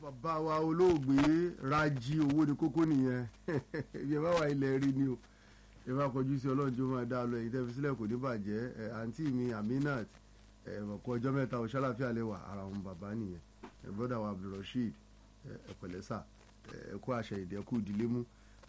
bàbá wa olóògbé Rájí owó ní kókó nìyẹn ibi ẹ bá wà ilẹ̀ rí ni o ẹ bá kọjú sí ọlọ́run tí ó máa dá lọ èyí tẹ́fi sílẹ̀ kò ní bàjẹ́ àǹtí mi Aminat ọkọ̀ ọjọ́ mẹ́ta òṣàlàfíà lẹ́wà ara wọn bàbá nìyẹn brother wa Abdulrasheed ẹ̀pẹ̀lẹ́sà ẹ̀kọ́ àṣẹ ìdẹ́kù ìdílé mú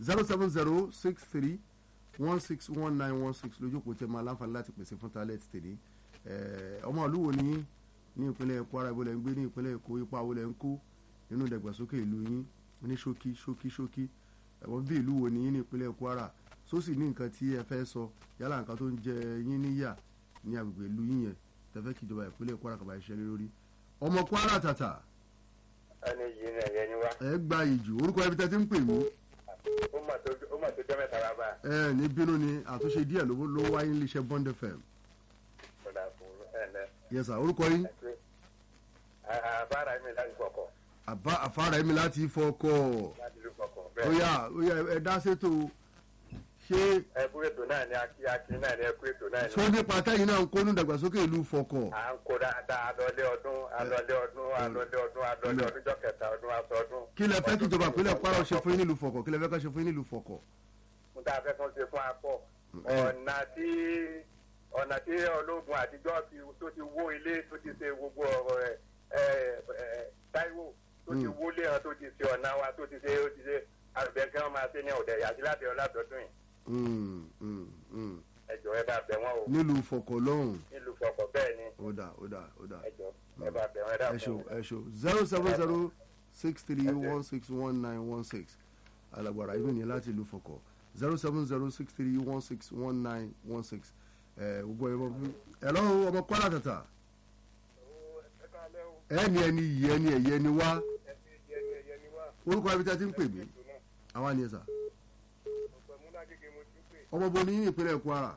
07063161916 lójú kò tẹ́ máa láǹfààní láti pèsè fún talent tèmi ọmọ olúwo ní ìpínlẹ̀ Kwara ìbò lẹ́ ń gbé ní ìpínlẹ̀ Èkó ipa wo lẹ́ ń kó nínú ìdàgbàsókè ìlú yín ní ṣókí ẹ̀wọ̀n bí ìlú wo ní yín ní ìpínlẹ̀ Kwara sósì ní nǹkan tí ẹ fẹ́ sọ yálà nǹkan tó ń jẹ yín níyà ní agbègbè ìlú yín yẹn tẹ́fẹ́ kí ìjọba ìpínlẹ̀ Kwara kàbá iṣẹ́ lé lórí ọmọ Kwara tàtà. ẹni yìí ni ẹ̀yẹ ni wá. ẹ gba ìjù orúkọ ibi tẹ́ ti ń pè mí. ó mà tó jẹ́ mẹ́ta wá bá. ẹ ní bínú ni àtúnṣe díẹ̀ ló wáyé ní iléeṣẹ́ Bond FM. yes sir orúkọ yín. àfárá mi láti fọkọ. àfárá mi láti fọkọ. ó yá ẹ dá sétò ṣé. ẹkú ètò náà ni akí náà ni ẹkú ètò náà ni. sọ nípa tẹ́yìn náà ń kó ní ìdàgbàsókè ìlú fọkọ. à ń kó dáadáa adọ́lé ọdún jọ kẹta ọdún aṣọ ọdún. kí lẹ fẹ́ kí ìjọba ìpínlẹ̀ Kwara ṣe fún yín nílùú fọkọ kí lẹ fẹ́ ká ṣe fún yín nílùú fọkọ. mo ta fẹ́ kán ṣe fún apọ̀ ọ̀nà tí ológun àtijọ́ tó ti wó ilé tó ti ṣe gbogbo ọ̀rọ̀ Táíwò tó ti wólé hàn tó ti ṣe ọ̀nà wa tó ti ṣe àrùbẹ̀kẹ́ wọn máa ṣe ní ọ̀dẹ̀ àti láti ọ̀làdọ́dún yìí. ẹjọ ẹ bá bẹ̀ wọ́n o. nílùú fọkọ lọ́hùn. nílùú fọkọ bẹ́ẹ̀ ni. ó dà. ẹjọ ẹ bá bẹ̀ wọ́n ẹ dà fún ẹ ṣo 07063161916 alàgbàrá inú ni láti ìlú fọkọ 07063161916 gbogbo ẹ lọ́wọ́ ọmọ Kwara tàtà ẹni yìí ẹni ẹ̀yẹ ni wá orúkọ ibi tí a ti ń pè mí àwa ni ẹ sà ọmọ bo ní ìpínlẹ̀ Kwara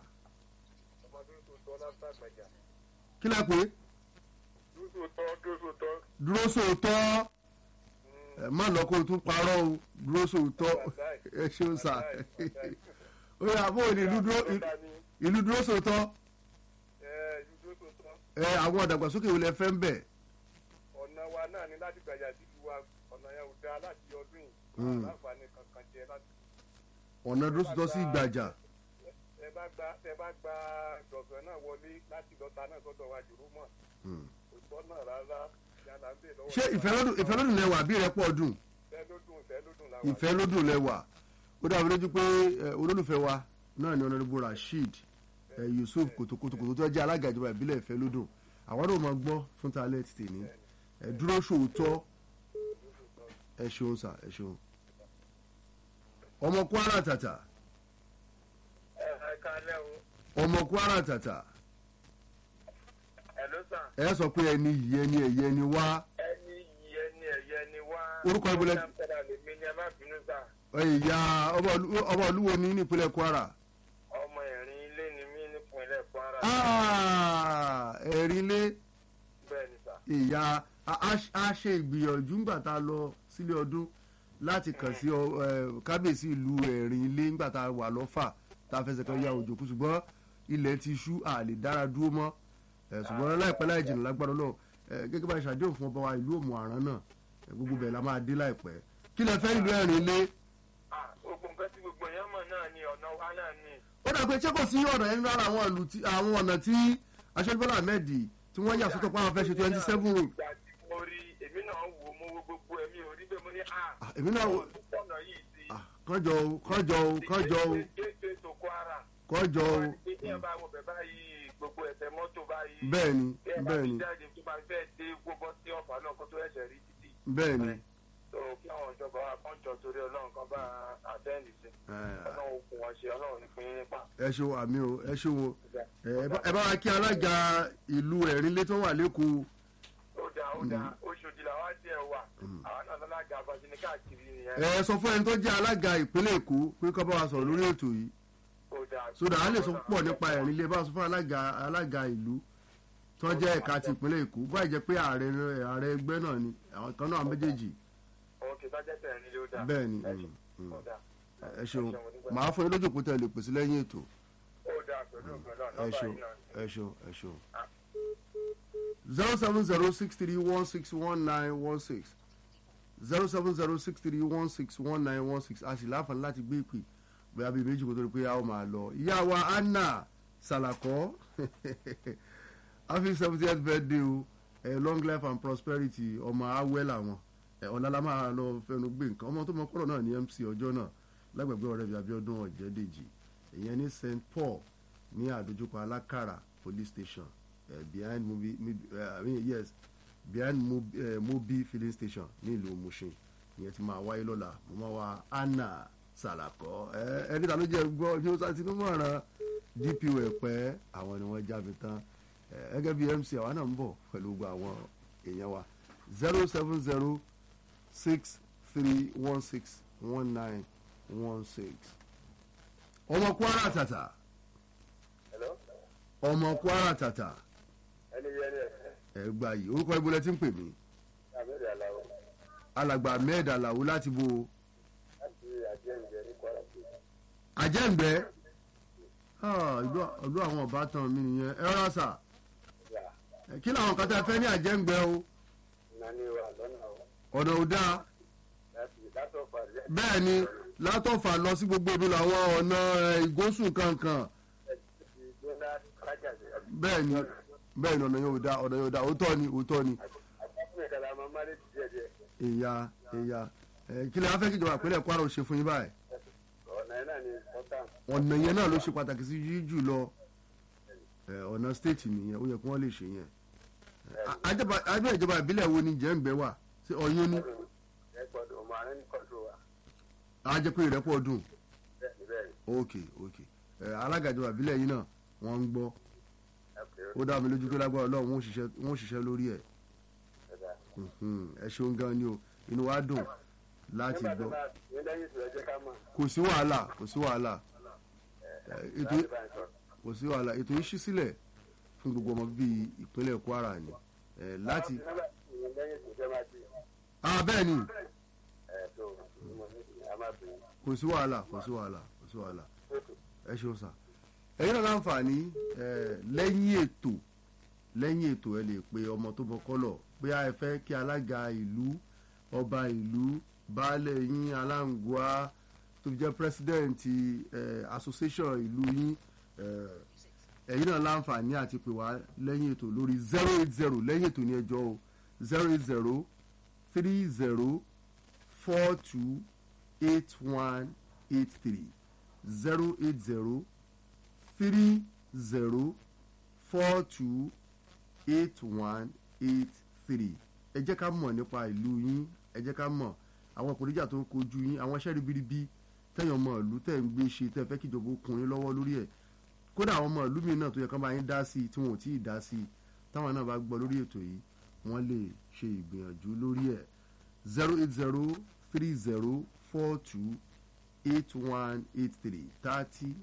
kí lẹ pé dúró sóòótọ́ má lọ kó o tún parọ́ o dúró sóòótọ́ ẹ ṣeun sà ó yà bó ní ìlú dúró sóòótọ́ àwọn ìdàgbàsókè wo lẹ fẹ́ ń bẹ̀. ọ̀nà wa náà ni láti gbàjà sí ìlú wa ọ̀nà yẹn ò dáa láti ọdún yìí láǹfààní kankan jẹ láti. ọ̀nà dúró sóòótọ́ sí Ìgbàjà. ẹ bá gba dọ̀gàn náà wọlé láti lọ́ta náà sọ́dọ̀ wa jùlọ mọ̀ òtọ́ náà rárá yàrá ń bè lọ́wọ́. ṣé ìfẹ́lódùn lẹ́wà bí rẹ pọ̀ dùn. ìfẹ́lódùn lẹ́wà ó dàbí lójú pé olólùfẹ́ wa náà ni Honorable Rasheed Yusuf kòtòkòtò tó jẹ́ alága ìjọba ìbílẹ̀ ìfẹ́lódùn àwọn náà máa gbọ́ fún talent tèmi dúró sóòótọ́ ẹ ṣeun sà ẹ ṣeun ọmọ Kwara tàtà. ọmọ Kwara tàtà ẹ sọ pé ẹni yìí ẹni ẹ̀yẹ ni wá. orúkọ ìbílẹ̀ ìyá ọba olúwo ní nípínlẹ̀ Kwara. ọmọ Ẹ̀rin Ilé ni mí nípínlẹ̀ Kwara. Ẹ̀rin Ilé. bẹ́ẹ̀ni sà. ìyá a ṣe ìgbìyànjú ńgbà tá a lọ sílé ọdún láti kàn sí kábíyèsí ìlú Ẹ̀rin Ilé ńgbà tá a wà lọ́fà tá a fẹsẹ̀ kan ya òjòkú ṣùgbọ́n ilẹ̀ ti ṣú a lè dára dúró mọ́ ṣùgbọ́n láìpẹ́ láì jìnnà lágbára náà gẹ́gẹ́ bá ṣàdéhùn fún ọba wa ìlú Òmù Àrán náà gbogbo bẹ̀ la máa dé láìpẹ́ kí lẹ fẹ́ ìlú Ẹ̀rin Ilé. gbogbo nǹkan tí gbogbo yẹn mọ̀ náà ni ọ̀nà wa náà ni. ó dà pé ṣé kò sí ọ̀nà yẹn lára àwọn ọ̀nà tí Aṣíwájú Bọ́lá Ahmed tí wọ́n yà sọ́tọ̀ pé àwọn fẹ́ ṣe 27 road. èmi náà wò mo wo gbogbo ẹ̀mí orí bẹ́ẹ̀ mo ní èmi náà wò kọjọ o. bẹ́ẹ̀ni. kí àwọn ìjọba wa kàn jọ torí Ọlọ́run kan bá àtẹ́ǹdì sí Ọlọ́run kò wọ́n ṣe Ọlọ́run ní fún yín nípa. ẹ ṣe wo àmì o ẹ ṣe wo ẹ bá wa kí alága ìlú Ẹ̀rin Ilé tó wà lẹ́kọ̀ọ́. ó dáa Oṣòdì làwọn àti ẹ̀ wà àwọn náà lálága abájíní káàkiri nìyẹn. ẹ sọ fún ẹni tó jẹ́ alága ìpínlẹ̀ Èkó pé kó bá wa sọ̀rọ̀ lórí ètò yìí. sódà á lè sọ púpọ̀ nípa Ẹ̀rin Ilé bá a sọ fún alága ìlú tó jẹ́ ẹ̀ka ti ìpínlẹ̀ Èkó báyìí jẹ́ pé ààrẹ ẹgbẹ́ náà ni àwọn kan náà méjèèjì. bẹ́ẹ̀ni ẹ ṣeun màá fún yín lójú òkúta lè pèsè lẹ́yìn ètò. ẹ ṣeun 07063161916 07063161916 a sì láǹfààní láti gbé ìpè bóyá bíi méjì kó tó di pé a ó máa lọ. ìyá wa Anna Salako happy 70th birthday o long life and prosperity ọmọ awẹ́ làwọn ọ̀làlá máa lọ fẹnu gbé nǹkan ọmọ tó mọ kọ́rọ̀ náà ní MC ọjọ́ náà lágbègbè ọ̀rẹ́ bíi Abíọ́dún Ọ̀jẹ̀dèjì ìyẹn ní St Paul ní àdójúkọ Alákàrà police station behind Mobi filling station ní ìlú Mushin ìyẹn ti máa wáyé lọ́la mo máa wá Anna Salako ẹni tà ló jẹ́ gbọ́ ní oṣù àti nímọ̀ràn DPO Ẹ̀pẹ́ àwọn ni wọ́n jáde tán gẹ́gẹ́ bí MC àwa náà ń bọ̀ pẹ̀lú gbogbo àwọn èèyàn wa 07063161916 ọmọ Kwara Tata ọmọ Kwara Tata ẹgbà yìí orúkọ ibo lẹ ti ń pè mí alàgbà Ahmed Alao láti bo Àjẹ́ǹgbẹ́ ọdún àwọn ọ̀bátan mi nìyẹn ẹ rárá sà kí làwọn kan tẹ́ fẹ́ ní Àjẹ́ǹgbẹ́ o ọ̀nà ò dáa bẹ́ẹ̀ ni látọ̀fà lọ sí gbogbo ibi làwọn ọ̀nà ìgòsùn kankan bẹ́ẹ̀ ni ọ̀nà yóò dáa òótọ́ ni èyà kí lè afẹ́ kíjọba ìpínlẹ̀ Kwara ò ṣe fún yín báyìí ọ̀nà yẹn náà ló ṣe pàtàkì sí yí jù lọ ọ̀nà stéètì nìyẹn ó yẹ kí wọ́n lè ṣe yẹn ajẹ́ ìjọba ìbílẹ̀ wo ni Jẹ́ǹgbẹ́ wà sí Ọ̀yún ni ajẹ́ pé Ìrẹ́pọ̀ dùn ok alága ìjọba ìbílẹ̀ yìí náà wọ́n ń gbọ́ ó dá mi lójú pé lágbára Ọlọ́run wọ́n ṣiṣẹ́ lórí ẹ̀ ẹ ṣeun gan ni o inú wa dùn láti gbọ́ kò sí wàhálà ètò yìí ṣí sílẹ̀ fún gbogbo ọmọ bíi ìpínlẹ̀ Kwara ni láti bẹ́ẹ̀ ni kò sí wàhálà ẹ ṣeun sà ẹ̀yin náà láǹfààní lẹ́yìn ètò ẹ lè pe ọmọ tó bọ kọ́lọ̀ pé a fẹ́ kí alága ìlú ọba ìlú baálẹ̀ yín aláǹgbá tó fi jẹ́ president association ìlú yín ẹ̀yin náà láǹfààní àti pè wá lẹ́yìn ètò lórí 080 lẹ́yìn ètò ní ẹjọ́ o 08030428183 08030428183 ẹ jẹ́ ká mọ̀ nípa ìlú yín ẹ jẹ́ ká mọ̀ àwọn ìpèníjà tó ń kojú yín àwọn iṣẹ́ ribiribi tẹ̀yàn ọmọ ìlú tẹ̀ ń gbé ṣe tẹ̀ fẹ́ kí ìjọba ó kún yín lọ́wọ́ lórí ẹ̀ kódà àwọn ọmọ ìlú mi náà tó yẹ kán bá yín dá sí i tí wọn ò tí ì dá sí i táwọn náà bá gbọ́ lórí ètò yìí wọ́n lè ṣe ìgbìyànjú lórí ẹ̀ 08030428183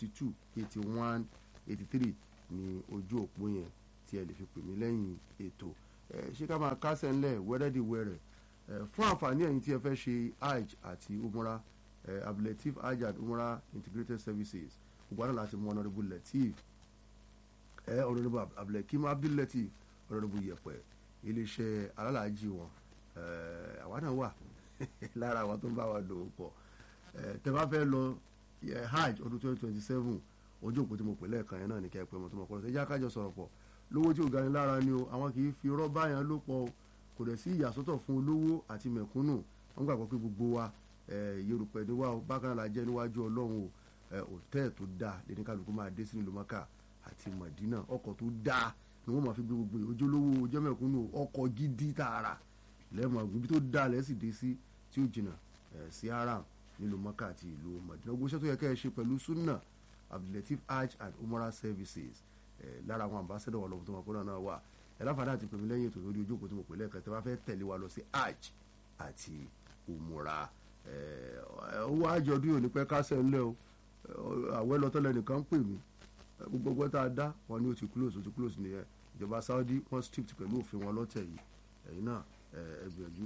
30428183 ní ojú òpó yẹn tí ẹ lè fi pè mí lẹ́yìn ètò ṣé ká máa kásẹ̀ ńlẹ̀ wẹ́rẹ́dìwẹ́rẹ́ fún àǹfààní ẹ̀yin tí ẹ fẹ́ ṣe hajj àti umrah Abdulateef hajj and umrah integrated services gbogbo àná láti mú honourable Lateef honourable Abdulhakeem Abdulateef honourable Yẹ̀pẹ̀ iléeṣẹ́ alálàájì wọn àwa náà wà lára àwọn tó ń bá wa dòwò pọ̀ tẹ́ bá fẹ́ lọ hajj ọdún 2027 ojú òpó tí mo pè lẹ́ẹ̀kan yẹn náà ní kẹ́ ẹ pé mo tó mọ̀ kọ́ lọ́sẹ̀ ẹjẹ́ akájọ sọ̀rọ̀ pọ̀ lówó tí ò gani lára ni o àwọn kì í fi rọ́bà yẹn ló pọ̀ kò dẹ̀ sí ìyàsọ́tọ̀ fún olówó àti mẹ̀kúnnù wọ́n gbàgbọ́ pé gbogbo wa Yorùbá ni wá bákan la jẹ́ níwájú Ọlọ́run o òtẹ́ẹ̀ tó dáa lẹ́ni kálukú máa dé sí nílùú Mákà àti Mọ̀dínà ọkọ̀ tó dáa ni wọ́n máa fi gbé gbogbo ojúlówó ojú mẹ̀kúnnù ọkọ̀ gidi tààrà lẹ́mọ̀ ibi tó dáa lẹ́sì dé sí tí ó jìnnà sí haram nílùú Mákà àti ìlú Mọ̀dínà gbogbo iṣẹ́ tó yẹ kẹ́ ẹ ṣe pẹ̀lú Sunnah Abdulateef hajj and umrah services lára àwọn ambassador wà lọ́wọ́ tó máa kó náà wà ẹ láǹfààní àti pèmí lẹ́yìn ètò lórí ojú òpó tí mo pè lẹ́ẹ̀kan tí wọ́n fẹ́ tẹ̀lé wa lọ sí hajj àti umrah owó hajj ọdún yìí ò ní pẹ́ kásẹ̀ ńlẹ̀ o àwẹ́ lọ́tọ́lẹ̀ nìkan ń pè mí gbogbo tá a dá wọn ni ó ti close nìyẹn ìjọba Saudi wọ́n strict pẹ̀lú òfin wọn lọ́tẹ̀ yìí ẹ̀yin náà ẹgbẹ̀rún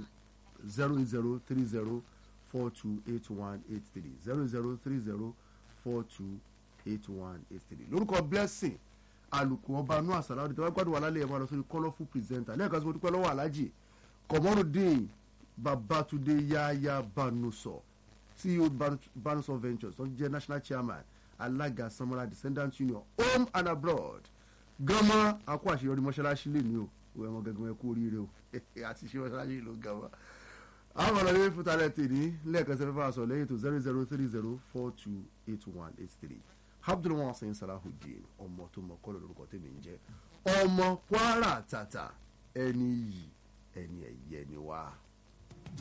08030428183 08030428183 lórúkọ blessing alùkò ọba nù àsàlárò tí wọ́n gbádùn wà lálẹ́ ẹ̀ máa lọ sórí colourful presenter lẹ́ẹ̀kan sí mo dúpẹ́ lọ́wọ́ alájì Kọ̀mọ́rùdín Babatunde Yaya Banuso CEO Banuso Ventures tó jẹ́ national chairman alága Samara Descendants Union home and abroad gánmọ́ akó àṣeyọrí mọ́ṣáláṣí lè ní o ẹ̀wọ̀n gẹ́gẹ́ kú oríire o àti ṣe mọ́ṣáláṣí ló gánmọ́. àwọn ọ̀rọ̀ yẹn fúta rẹ̀ tèmi lẹ́ẹ̀kan sẹ́fẹ́ fà sọ lẹ́yìn tó 0030428183 Abdulwasin Salahuddin ọmọ tó mọ kọ́lọ̀ lórúkọ tèmi ń jẹ́ ọmọ Kwara tàtà ẹni yìí ẹni ẹ̀yẹ ni wá.